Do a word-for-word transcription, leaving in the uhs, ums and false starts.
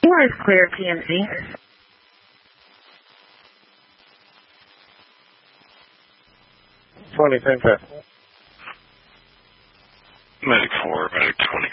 four is clear, P M C. twenty, ten, ten. Medic four, Medic twenty.